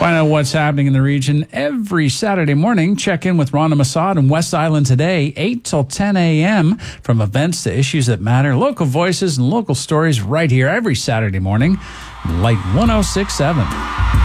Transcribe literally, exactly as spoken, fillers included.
Find out what's happening in the region every Saturday morning. Check in with Rhonda Massad and West Island Today, eight till ten a.m. From events to issues that matter, local voices and local stories right here every Saturday morning. Light one oh six point seven.